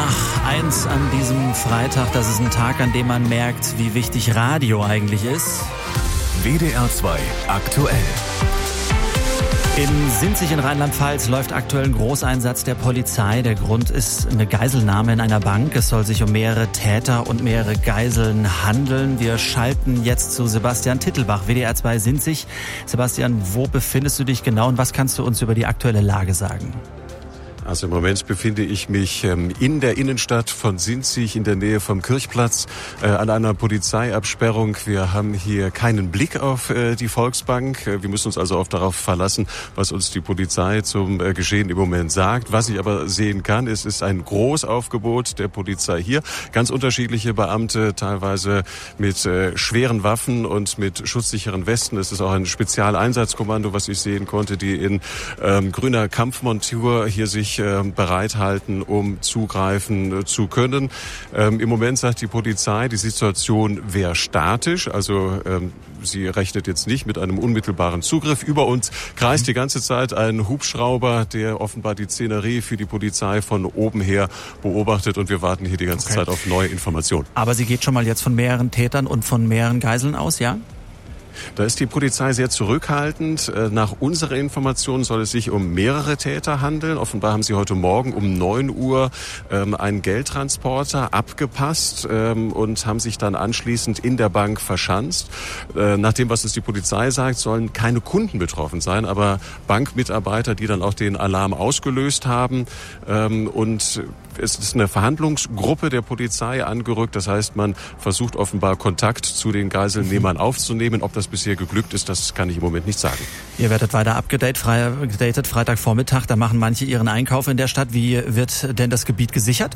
1 an diesem Freitag, das ist ein Tag, an dem man merkt, wie wichtig Radio eigentlich ist. WDR 2 aktuell. In Sinzig in Rheinland-Pfalz läuft aktuell ein Großeinsatz der Polizei. Der Grund ist eine Geiselnahme in einer Bank. Es soll sich um mehrere Täter und mehrere Geiseln handeln. Wir schalten jetzt zu Sebastian Tittelbach, WDR 2 Sinzig. Sebastian, wo befindest du dich genau und was kannst du uns über die aktuelle Lage sagen? Also im Moment befinde ich mich in der Innenstadt von Sinzig, in der Nähe vom Kirchplatz, an einer Polizeiabsperrung. Wir haben hier keinen Blick auf die Volksbank. Wir müssen uns also auch darauf verlassen, was uns die Polizei zum Geschehen im Moment sagt. Was ich aber sehen kann, ist ein Großaufgebot der Polizei hier. Ganz unterschiedliche Beamte, teilweise mit schweren Waffen und mit schutzsicheren Westen. Es ist auch ein Spezialeinsatzkommando, was ich sehen konnte, die in grüner Kampfmontur hier sich bereithalten, um zugreifen zu können. Im Moment sagt die Polizei, die Situation wäre statisch, also sie rechnet jetzt nicht mit einem unmittelbaren Zugriff. Über uns kreist die ganze Zeit ein Hubschrauber, der offenbar die Szenerie für die Polizei von oben her beobachtet und wir warten hier die ganze Zeit auf neue Informationen. Aber sie geht schon mal jetzt von mehreren Tätern und von mehreren Geiseln aus, ja? Da ist die Polizei sehr zurückhaltend. Nach unserer Information soll es sich um mehrere Täter handeln. Offenbar haben sie heute Morgen um 9 Uhr einen Geldtransporter abgepasst und haben sich dann anschließend in der Bank verschanzt. Nach dem, was uns die Polizei sagt, sollen keine Kunden betroffen sein, aber Bankmitarbeiter, die dann auch den Alarm ausgelöst haben. Und es ist eine Verhandlungsgruppe der Polizei angerückt. Das heißt, man versucht offenbar Kontakt zu den Geiselnehmern aufzunehmen. Ob das bisher geglückt ist, das kann ich im Moment nicht sagen. Ihr werdet weiter abgedatet, Freitagvormittag. Da machen manche ihren Einkauf in der Stadt. Wie wird denn das Gebiet gesichert?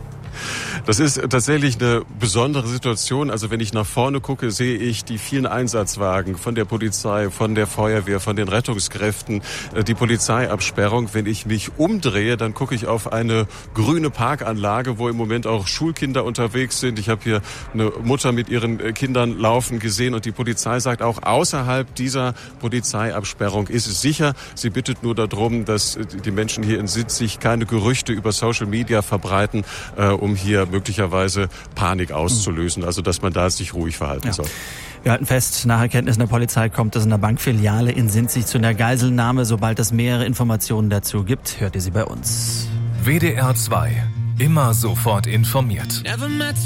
Das ist tatsächlich eine besondere Situation. Also wenn ich nach vorne gucke, sehe ich die vielen Einsatzwagen von der Polizei, von der Feuerwehr, von den Rettungskräften, die Polizeiabsperrung. Wenn ich mich umdrehe, dann gucke ich auf eine grüne Parkanlage, wo im Moment auch Schulkinder unterwegs sind. Ich habe hier eine Mutter mit ihren Kindern laufen gesehen und die Polizei sagt auch, außerhalb dieser Polizeiabsperrung ist es sicher. Sie bittet nur darum, dass die Menschen hier in Sinzig keine Gerüchte über Social Media verbreiten, um hier möglicherweise Panik auszulösen, also dass man da sich ruhig verhalten soll. Wir halten fest, nach Erkenntnissen der Polizei kommt es in der Bankfiliale in Sinzig zu einer Geiselnahme. Sobald es mehrere Informationen dazu gibt, hört ihr sie bei uns. WDR 2. Immer sofort informiert.